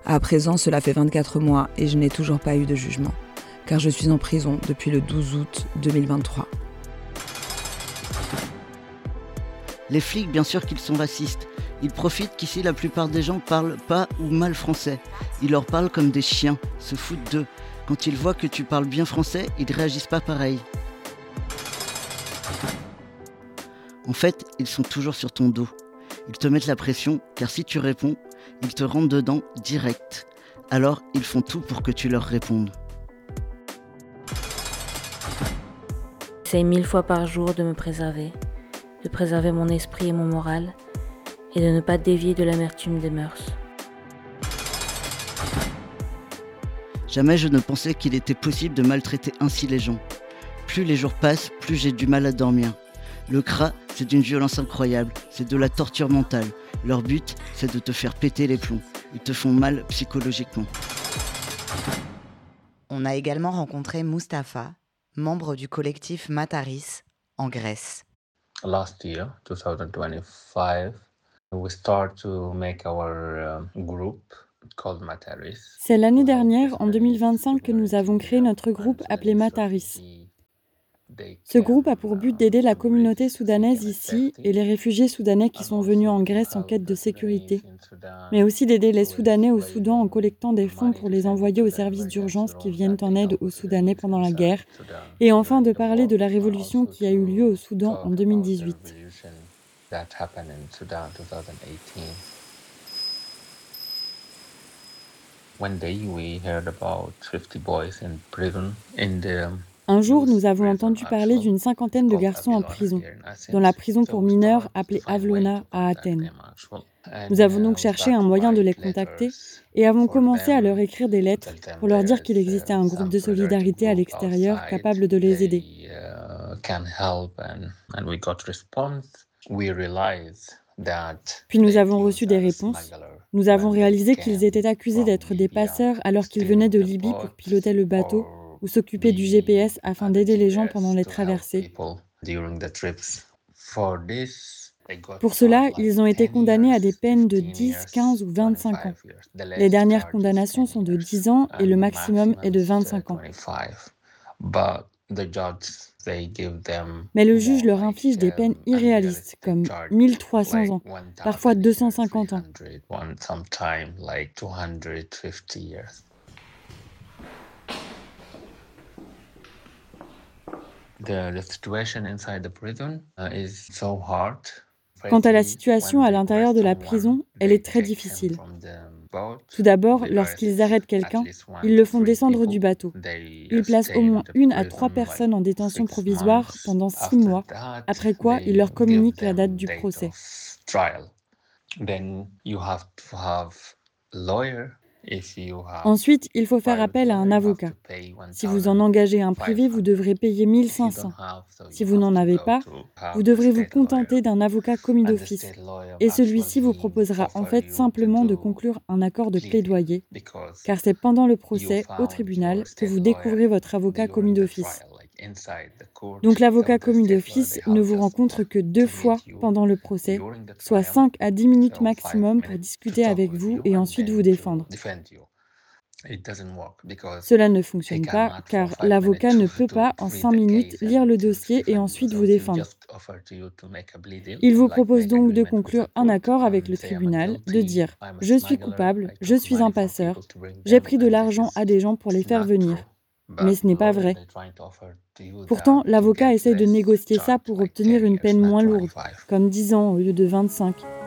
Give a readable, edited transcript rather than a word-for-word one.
À présent, cela fait 24 mois et je n'ai toujours pas eu de jugement, car je suis en prison depuis le 12 août 2023. Les flics, bien sûr qu'ils sont racistes. Ils profitent qu'ici la plupart des gens parlent pas ou mal français. Ils leur parlent comme des chiens, se foutent d'eux. Quand ils voient que tu parles bien français, ils réagissent pas pareil. En fait, ils sont toujours sur ton dos. Ils te mettent la pression, car si tu réponds, ils te rentrent dedans direct. Alors, ils font tout pour que tu leur répondes. J'essaie 1000 fois par jour de me préserver, de préserver mon esprit et mon moral, et de ne pas dévier de l'amertume des mœurs. Jamais je ne pensais qu'il était possible de maltraiter ainsi les gens. Plus les jours passent, plus j'ai du mal à dormir. Le CRA, c'est d'une violence incroyable, c'est de la torture mentale. Leur but, c'est de te faire péter les plombs. Ils te font mal psychologiquement. On a également rencontré Mustapha, membre du collectif Mataris, en Grèce. Last year, 2025, we start to make our group called Mataris. C'est l'année dernière, en 2025, que nous avons créé notre groupe appelé Mataris. Ce groupe a pour but d'aider la communauté soudanaise ici et les réfugiés soudanais qui sont venus en Grèce en quête de sécurité, mais aussi d'aider les Soudanais au Soudan en collectant des fonds pour les envoyer aux services d'urgence qui viennent en aide aux Soudanais pendant la guerre, et enfin de parler de la révolution qui a eu lieu au Soudan en 2018. One day we heard about 50 boys in prison in the Un jour, nous avons entendu parler d'une cinquantaine de garçons en prison, dans la prison pour mineurs appelée Avlona à Athènes. Nous avons donc cherché un moyen de les contacter et avons commencé à leur écrire des lettres pour leur dire qu'il existait un groupe de solidarité à l'extérieur capable de les aider. Puis nous avons reçu des réponses. Nous avons réalisé qu'ils étaient accusés d'être des passeurs alors qu'ils venaient de Libye pour piloter le bateau ou s'occuper du GPS afin d'aider les gens pendant les traversées. Pour cela, ils ont été condamnés à des peines de 10, 15 ou 25 ans. Les dernières condamnations sont de 10 ans et le maximum est de 25 ans. Mais le juge leur inflige des peines irréalistes, comme 1300 ans, parfois 250 ans. Quant à la situation à l'intérieur de la prison, elle est très difficile. Tout d'abord, lorsqu'ils arrêtent quelqu'un, ils le font descendre du bateau. Ils placent au moins 1 à 3 personnes en détention provisoire pendant 6 mois, après quoi ils leur communiquent la date du procès. Ensuite, il faut faire appel à un avocat. Si vous en engagez un privé, vous devrez payer 1500. Si vous n'en avez pas, vous devrez vous contenter d'un avocat commis d'office. Et celui-ci vous proposera en fait simplement de conclure un accord de plaidoyer, car c'est pendant le procès au tribunal que vous découvrez votre avocat commis d'office. Donc l'avocat commis d'office ne vous rencontre que 2 fois pendant le procès, soit 5 à 10 minutes maximum pour discuter avec vous et ensuite vous défendre. Cela ne fonctionne pas car l'avocat ne peut pas en 5 minutes lire le dossier et ensuite vous défendre. Il vous propose donc de conclure un accord avec le tribunal, de dire « Je suis coupable, je suis un passeur, j'ai pris de l'argent à des gens pour les faire venir ». Mais ce n'est pas vrai. Pourtant, l'avocat essaie de négocier ça pour obtenir une peine moins lourde, comme 10 ans au lieu de 25.